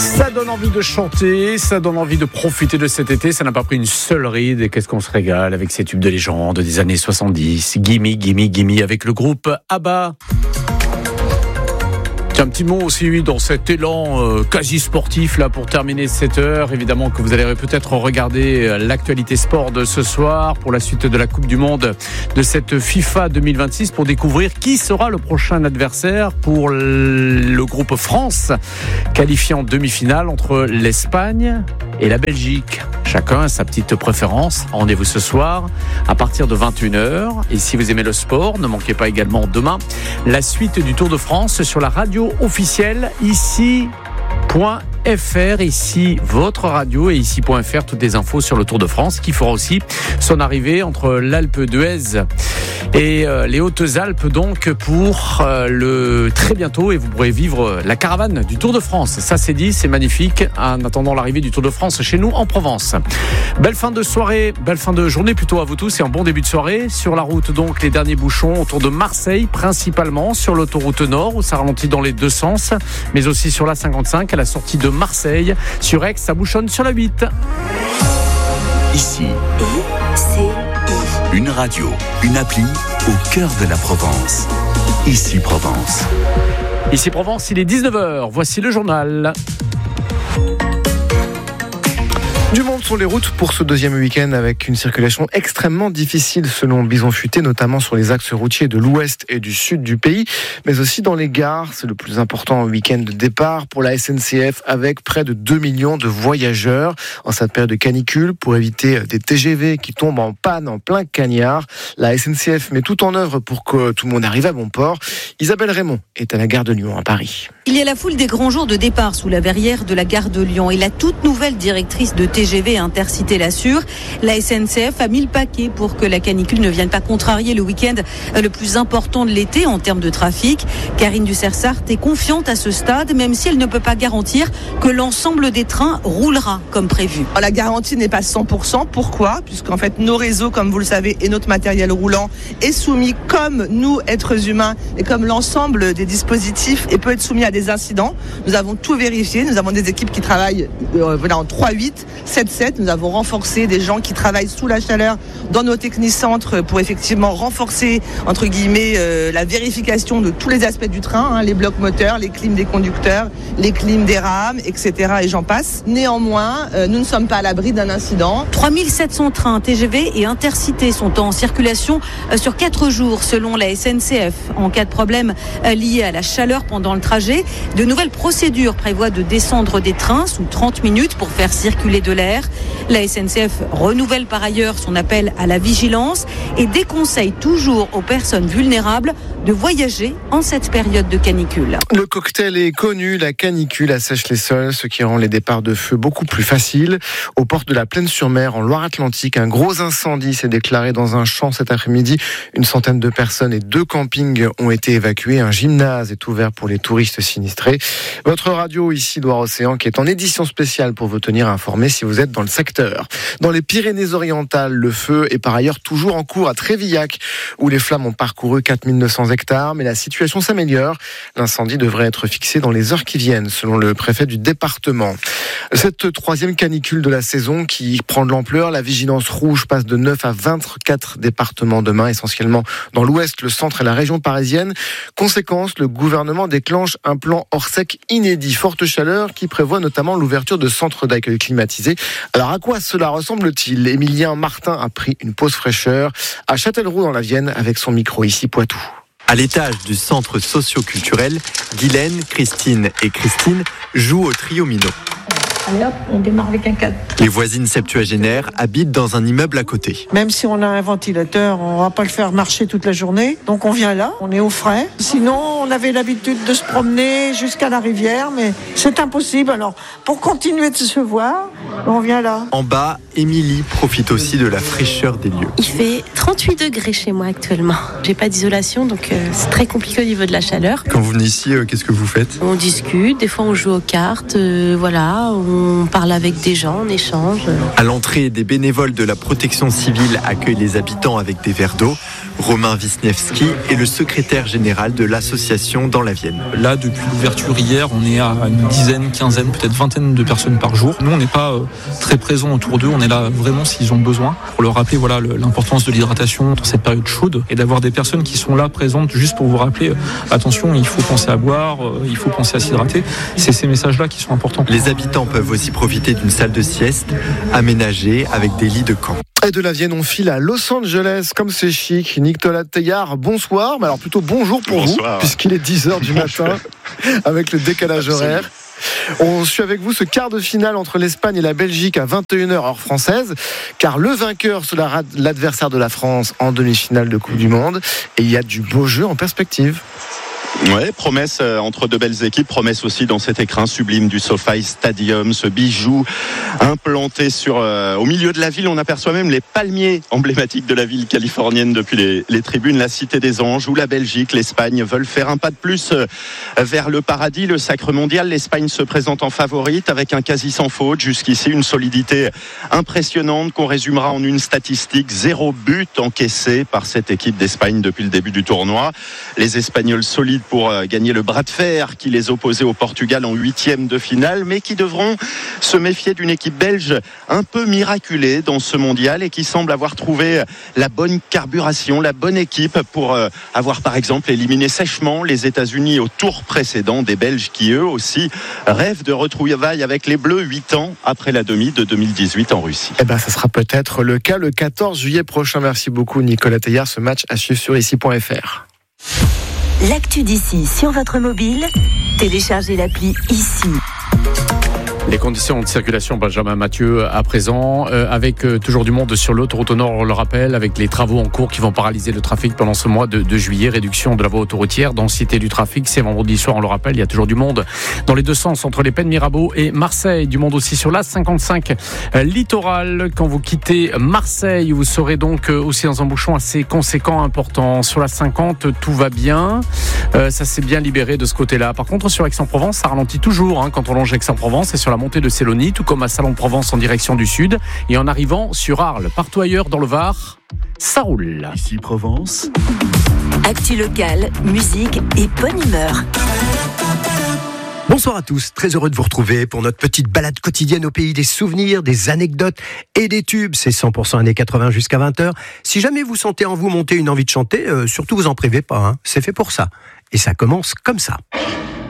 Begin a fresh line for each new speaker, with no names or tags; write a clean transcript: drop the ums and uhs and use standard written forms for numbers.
Ça donne envie de chanter, ça donne envie de profiter de cet été. Ça n'a pas pris une seule ride. Et qu'est-ce qu'on se régale avec ces tubes de légende des années 70. Gimme, gimme, gimme avec le groupe ABBA. Un petit mot aussi dans cet élan quasi sportif là pour terminer cette heure. Évidemment que vous allez peut-être regarder l'actualité sport de ce soir pour la suite de la Coupe du Monde de cette FIFA 2026 pour découvrir qui sera le prochain adversaire pour le groupe France qualifié en demi-finale entre l'Espagne et la Belgique. Chacun a sa petite préférence. Rendez-vous ce soir à partir de 21h. Et si vous aimez le sport, ne manquez pas également demain la suite du Tour de France sur la radio officielle ici.fr, ici votre radio et ici.fr, toutes les infos sur le Tour de France qui fera aussi son arrivée entre l'Alpe d'Huez et les Hautes-Alpes donc pour le très bientôt, et vous pourrez vivre la caravane du Tour de France. Ça c'est dit, c'est magnifique en attendant l'arrivée du Tour de France chez nous en Provence. Belle fin de soirée, belle fin de journée plutôt à vous tous et un bon début de soirée. Sur la route donc les derniers bouchons autour de Marseille principalement, sur l'autoroute Nord où ça ralentit dans les deux sens, mais aussi sur la 55 à la sortie de Marseille. Sur Aix, ça bouchonne sur la 8.
Ici, une radio, une appli au cœur de la Provence. Ici Provence.
Ici Provence, il est 19h. Voici le journal.
Du monde sur les routes pour ce deuxième week-end avec une circulation extrêmement difficile selon Bison Futé, notamment sur les axes routiers de l'ouest et du sud du pays, mais aussi dans les gares. C'est le plus important week-end de départ pour la SNCF avec près de 2 millions de voyageurs en cette période de canicule pour éviter des TGV qui tombent en panne en plein cagnard. La SNCF met tout en œuvre pour que tout le monde arrive à bon port. Isabelle Raymond est à la gare de Lyon à Paris.
Il y a la foule des grands jours de départ sous la verrière de la gare de Lyon et la toute nouvelle directrice de TGV Intercité l'assure. La SNCF a mis le paquet pour que la canicule ne vienne pas contrarier le week-end le plus important de l'été en termes de trafic. Karine Ducersart est confiante à ce stade, même si elle ne peut pas garantir que l'ensemble des trains roulera comme prévu.
La garantie n'est pas 100%. Pourquoi ? Puisqu'en fait, nos réseaux, comme vous le savez, et notre matériel roulant est soumis, comme nous, êtres humains, et comme l'ensemble des dispositifs, et peut être soumis à des incidents. Nous avons tout vérifié. Nous avons des équipes qui travaillent en 3-8, 7-7. Nous avons renforcé des gens qui travaillent sous la chaleur dans nos technicentres pour effectivement renforcer, entre guillemets, la vérification de tous les aspects du train, les blocs moteurs, les clims des conducteurs, les clims des rames, etc. et j'en passe. Néanmoins, nous ne sommes pas à l'abri d'un incident. 3700
trains TGV et Intercités sont en circulation sur 4 jours selon la SNCF. En cas de problème lié à la chaleur pendant le trajet, de nouvelles procédures prévoient de descendre des trains sous 30 minutes pour faire circuler de l'air. La SNCF renouvelle par ailleurs son appel à la vigilance et déconseille toujours aux personnes vulnérables de voyager en cette période de canicule.
Le cocktail est connu, la canicule assèche les sols, ce qui rend les départs de feu beaucoup plus faciles. Aux portes de la Plaine-sur-Mer, en Loire-Atlantique, un gros incendie s'est déclaré dans un champ cet après-midi. Une centaine de personnes et 2 campings ont été évacués. Un gymnase est ouvert pour les touristes sinistrés. Votre radio ici, Loire-Océan, qui est en édition spéciale pour vous tenir informés si vous êtes dans le secteur. Dans les Pyrénées-Orientales, le feu est par ailleurs toujours en cours à Trévillac, où les flammes ont parcouru 4900 hectares, mais la situation s'améliore. L'incendie devrait être fixé dans les heures qui viennent, selon le préfet du département. Cette 3e canicule de la saison qui prend de l'ampleur, la vigilance rouge passe de 9 à 24 départements demain, essentiellement dans l'ouest, le centre et la région parisienne. Conséquence, le gouvernement déclenche un plan hors sec inédit. Forte chaleur qui prévoit notamment l'ouverture de centres d'accueil climatisés. Alors à quoi cela ressemble-t-il ? Émilien Martin a pris une pause fraîcheur à Châtellerault dans la Vienne avec son micro ici Poitou.
À l'étage du centre socio-culturel, Guylaine, Christine et Christine jouent au triomino.
Allez hop, on démarre avec un cadre.
Les voisines septuagénaires habitent dans un immeuble à côté.
Même si on a un ventilateur, on ne va pas le faire marcher toute la journée. Donc on vient là, on est au frais. Sinon, on avait l'habitude de se promener jusqu'à la rivière, mais c'est impossible. Alors, pour continuer de se voir, on vient là.
En bas, Émilie profite aussi de la fraîcheur des lieux.
Il fait 38 degrés chez moi actuellement. J'ai pas d'isolation, donc c'est très compliqué au niveau de la chaleur.
Quand vous venez ici, qu'est-ce que vous faites ?
On discute, des fois on joue aux cartes, voilà, on parle avec des gens, on échange.
À l'entrée, des bénévoles de la protection civile accueillent les habitants avec des verres d'eau. Romain Wisniewski est le secrétaire général de l'association dans la Vienne.
Là, depuis l'ouverture hier, on est à une dizaine, quinzaine, peut-être vingtaine de personnes par jour. Nous, on n'est pas très présents autour d'eux, on est là vraiment s'ils ont besoin. Pour leur rappeler l'importance de l'hydratation dans cette période chaude et d'avoir des personnes qui sont là présentes juste pour vous rappeler attention, il faut penser à boire, il faut penser à s'hydrater. C'est ces messages-là qui sont importants.
Les habitants peuvent aussi profiter d'une salle de sieste aménagée avec des lits de camp.
Et de la Vienne, on file à Los Angeles, comme c'est chic. Nicolas Teillard, bonsoir, mais alors plutôt bonjour pour vous, puisqu'il est 10h du matin, avec le décalage horaire. On suit avec vous ce quart de finale entre l'Espagne et la Belgique à 21h heure française, car le vainqueur sera l'adversaire de la France en demi-finale de Coupe du Monde. Et il y a du beau jeu en perspective.
Ouais, promesse entre deux belles équipes, promesse aussi dans cet écrin sublime du SoFi Stadium, ce bijou implanté au milieu de la ville. On aperçoit même les palmiers emblématiques de la ville californienne depuis les tribunes, la Cité des Anges, où la Belgique, l'Espagne veulent faire un pas de plus vers le paradis, le sacre mondial. L'Espagne se présente en favorite avec un quasi sans faute. Jusqu'ici, une solidité impressionnante qu'on résumera en une statistique: 0 but encaissé par cette équipe d'Espagne depuis le début du tournoi. Les Espagnols solides pour gagner le bras de fer qui les opposait au Portugal en 8e de finale, mais qui devront se méfier d'une équipe belge un peu miraculée dans ce mondial et qui semble avoir trouvé la bonne carburation, la bonne équipe pour avoir par exemple éliminé sèchement les États-Unis au tour précédent, des Belges qui eux aussi rêvent de retrouvailles avec les Bleus 8 ans après la demi de 2018 en Russie.
Eh ben, ça sera peut-être le cas le 14 juillet prochain. Merci beaucoup Nicolas Teillard. Ce match à suivre sur ici.fr.
L'actu d'ici sur votre mobile, téléchargez l'appli ici.
Les conditions de circulation, Benjamin Mathieu, à présent, avec toujours du monde sur l'autoroute nord, on le rappelle, avec les travaux en cours qui vont paralyser le trafic pendant ce mois de juillet, réduction de la voie autoroutière, densité du trafic, c'est vendredi soir, on le rappelle, il y a toujours du monde dans les deux sens, entre les Pennes Mirabeau et Marseille, du monde aussi sur l'A55 littoral. Quand vous quittez Marseille, vous serez donc aussi dans un bouchon assez conséquent, important. Sur la 50, tout va bien, ça s'est bien libéré de ce côté-là. Par contre, sur Aix-en-Provence, ça ralentit toujours, quand on longe Aix-en-Provence, et sur la montée de Sélonie, tout comme à Salon-de-Provence en direction du sud, et en arrivant sur Arles. Partout ailleurs dans le Var, ça roule.
Ici Provence.
Actu locale, musique et bonne humeur.
Bonsoir à tous, très heureux de vous retrouver pour notre petite balade quotidienne au pays des souvenirs, des anecdotes et des tubes. C'est 100% années 80 jusqu'à 20h. Si jamais vous sentez en vous monter une envie de chanter, surtout vous en privez pas, c'est fait pour ça. Et ça commence comme ça.